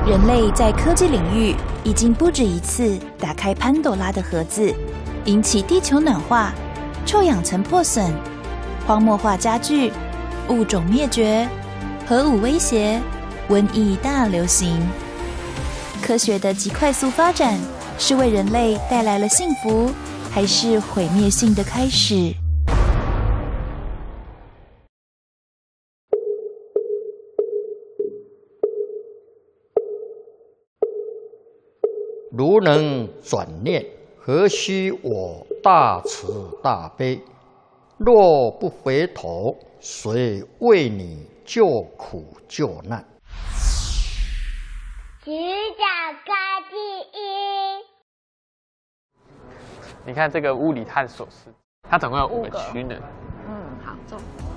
人类在科技领域已经不止一次打开潘朵拉的盒子，引起地球暖化、臭氧层破损、荒漠化加剧、物种灭绝、核武威胁、瘟疫大流行。科学的极快速发展是为人类带来了幸福，还是毁灭性的开始？ 如能转念，何须我大慈大悲？若不回头，谁为你救苦救难？ 举脚科技一。 你看这个物理探索室，它总共有5个区呢。 好，走。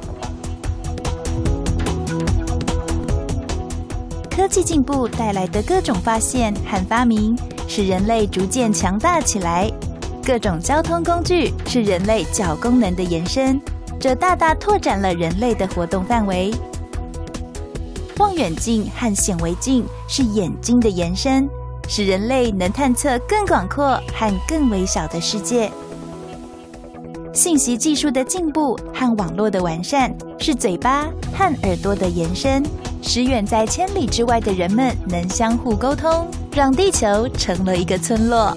科技进步带来的各种发现和发明，使人类逐渐强大起来。各种交通工具是人类脚功能的延伸，这大大拓展了人类的活动范围。望远镜和显微镜是眼睛的延伸，使人类能探测更广阔和更微小的世界。信息技术的进步和网络的完善是嘴巴和耳朵的延伸，使远在千里之外的人们能相互沟通，让地球成了一个村落。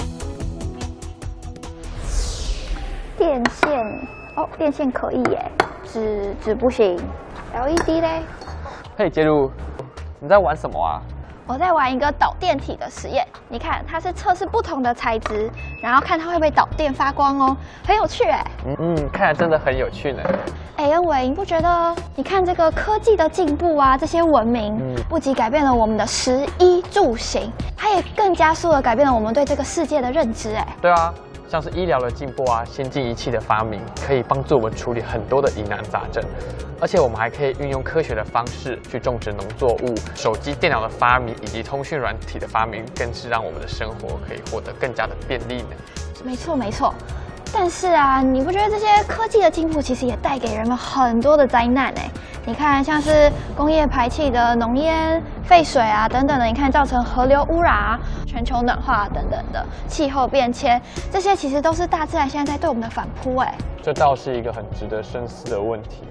电线电线可以耶，纸不行。LED 嘞？ 嘿，杰如，你在玩什么啊？ 我在玩一个导电体的实验。你看，它是测试不同的材质，然后看它会不会导电发光哦，很有趣哎。 看来真的很有趣呢。 恩伟，你不觉得？你看这个科技的进步啊，这些文明，不仅改变了我们的食衣住行，它也更加速地改变了我们对这个世界的认知哎。 对啊。像是医疗的进步啊，先进仪器的发明，可以帮助我们处理很多的疑难杂症，而且我们还可以运用科学的方式去种植农作物。手机、电脑的发明以及通讯软体的发明，更是让我们的生活可以获得更加的便利呢。 没错没错，但是啊，你不觉得这些科技的进步其实也带给人们很多的灾难哎？你看，像是工业排气的浓烟、废水啊等等的，你看造成河流污染啊、全球暖化等等的气候变迁，这些其实都是大自然现在在对我们的反扑哎。 这倒是一个很值得深思的问题。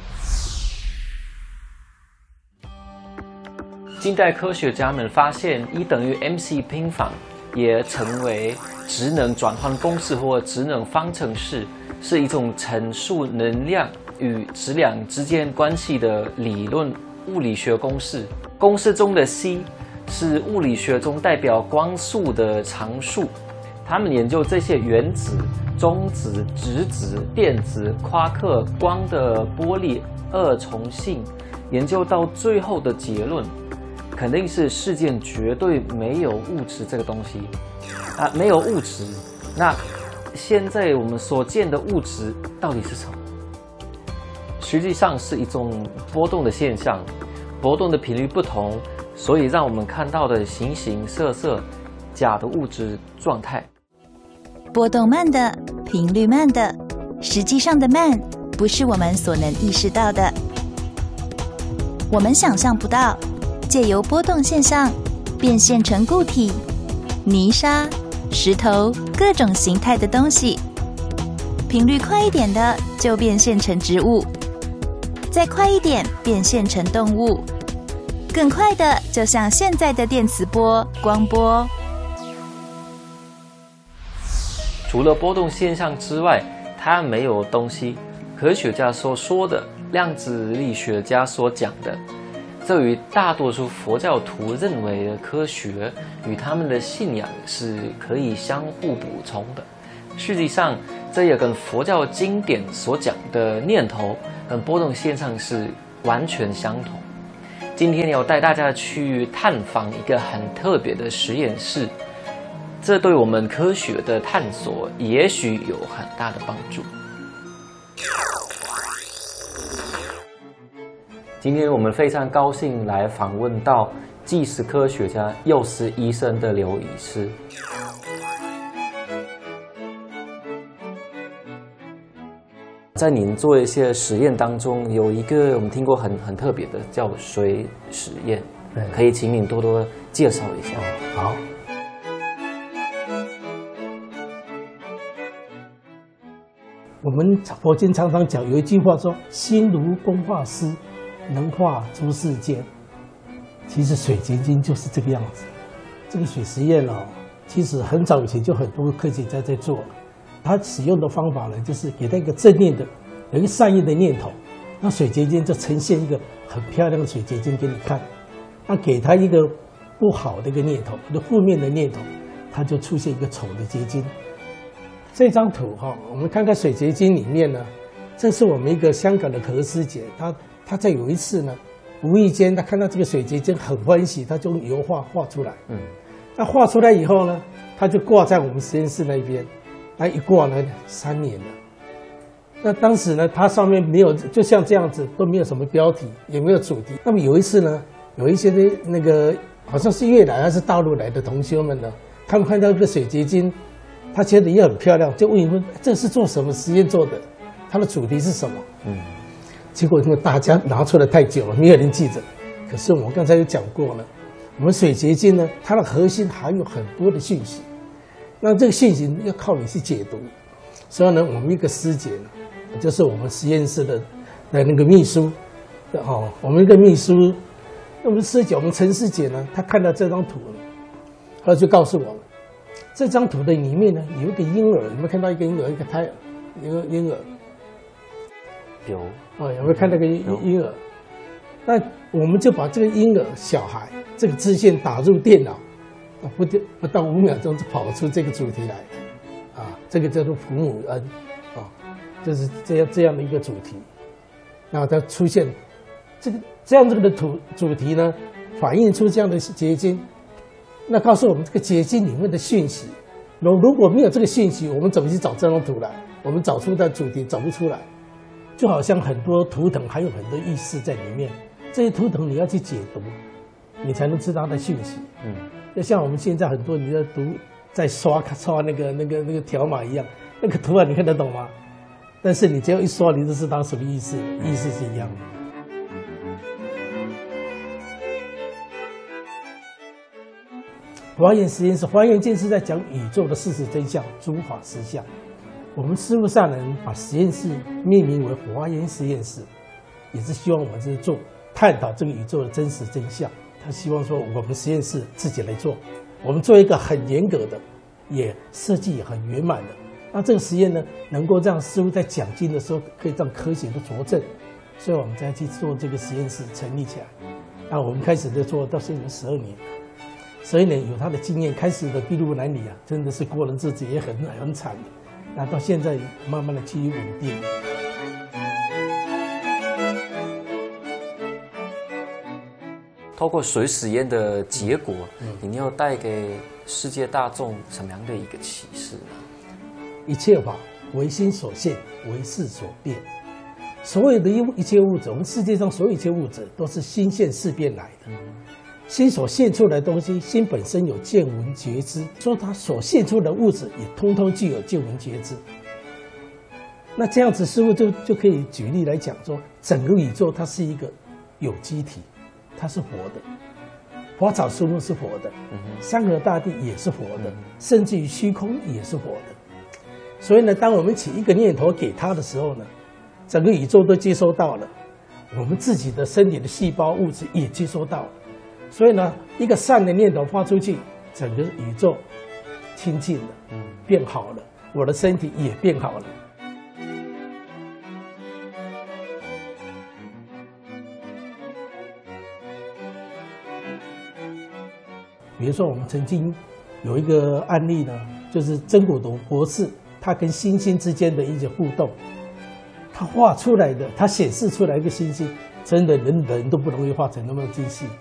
近代科学家们发现，E等于 mc 平方也成为质能转换公式或质能方程式，是一种陈述能量与质量之间关系的理论物理学公式。公式中的 c 是物理学中代表光速的常数。他们研究这些原子、中子、质子、电子、夸克、光的波粒二重性，研究到最后的结论，肯定是世界绝对没有物质这个东西没有物质。那现在我们所见的物质到底是什么？实际上是一种波动的现象，波动的频率不同，所以让我们看到的形形色色假的物质状态。 波动慢的，频率慢的，实际上的慢不是我们所能意识到的。我们想象不到，借由波动现象变现成固体、泥沙、石头各种形态的东西。频率快一点的就变现成植物，再快一点变现成动物，更快的就像现在的电磁波、光波。 除了波动现象之外，它没有东西。科学家所说的，量子力学家所讲的，这与大多数佛教徒认为的科学与他们的信仰是可以相互补充的。实际上，这也跟佛教经典所讲的念头跟波动现象是完全相同。今天要带大家去探访一个很特别的实验室，这对我们科学的探索也许有很大的帮助。今天我们非常高兴来访问到既是科学家又是医生的刘医师。在您做一些实验当中，有一个我们听过很特别的，叫水实验。 可以请您多多介绍一下。 好。我们佛经常常讲有一句话说：“心如工画师，能画诸世间。”其实水结晶就是这个样子。这个水实验其实很早以前就很多科学家在做了。他使用的方法呢，就是给他一个正念的、有一个善意的念头，那水结晶就呈现一个很漂亮的水结晶给你看。那给他一个不好的一个念头，一个负面的念头，它就出现一个丑的结晶。这张图我们看看水结晶里面呢，这是我们一个香港的何师姐，她在有一次呢，无意间她看到这个水结晶很欢喜，她就用油画出来。那画出来以后呢，她就挂在我们实验室那边，那一挂呢3年了。那当时呢，它上面没有，就像这样子，都没有什么标题，也没有主题。那么有一次呢，有一些的那个好像是越南还是大陆来的同学们呢，他们看到这个水结晶，他觉得也很漂亮，就问你们这是做什么实验做的？它的主题是什么？结果因为大家拿出来太久了，没有人记着。可是我刚才有讲过了，我们水结晶呢，它的核心含有很多的讯息，那这个讯息要靠你去解读。所以呢，我们一个师姐呢，就是我们实验室的那个秘书，我们一个秘书，我们师姐，我们陈师姐呢，她看到这张图呢，她就告诉我们。这张图的里面呢，有一个婴儿，有没有看到一个婴儿，一个胎儿，一个婴儿？ 有。 有没有看到个婴儿？那我们就把这个婴儿小孩这个支线打入电脑，不到5秒钟就跑出这个主题来，这个叫做父母恩，就是这样的一个主题。然后它出现这样的主题呢，反映出这样的结晶。那告诉我们这个结晶里面的讯息，如果没有这个讯息，我们怎么去找这张图来？我们找出的主题找不出来，就好像很多图腾还有很多意思在里面，这些图腾你要去解读，你才能知道它的讯息。就像我们现在很多你在读，在刷那个条码一样，那个图案你看得懂吗？但是你只要一刷，你就知道什么意思，意思是一样的。华严实验室，华严经是在讲宇宙的事实真相、诸法实相。我们师父上人把实验室命名为华严实验室，也是希望我们是做探讨这个宇宙的真实真相。他希望说我们实验室自己来做，我们做一个很严格的，也设计也很圆满的。那这个实验呢，能够让师父在讲经的时候可以让科学的佐证，所以我们才去做这个实验室成立起来。那我们开始在做到现在12年。12年有他的经验，开始的筚路蓝缕真的是过人自己也很惨的。那到现在慢慢的趋于稳定。 透过水实验的结果，你要带给世界大众什么样的一个启示呢？ 一切法唯心所现，唯识所变。所有的一切物质，我们世界上所有一切物质都是心现事变来的。心所现出来的东西，心本身有见闻觉知，说它所现出的物质也通通具有见闻觉知。那这样子，师父就可以举例来讲说，整个宇宙它是一个有机体，它是活的，花草树木是活的，山河大地也是活的，甚至于虚空也是活的。所以呢，当我们起一个念头给它的时候呢，整个宇宙都接收到了，我们自己的身体的细胞物质也接收到了。所以呢，一个善的念头发出去，整个宇宙清净了，变好了，我的身体也变好了。比如说，我们曾经有一个案例呢，就是曾古读博士，他跟星星之间的一些互动，他画出来的，他显示出来一个星星，真的人都不容易画成那么精细。